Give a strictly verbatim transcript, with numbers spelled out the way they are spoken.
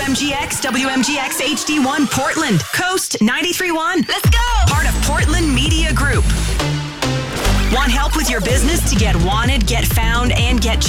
M G X, W M G X H D one Portland, Coast ninety-three point one. Let's go! Part of Portland Media Group. Want help with your business to get wanted, get found, and get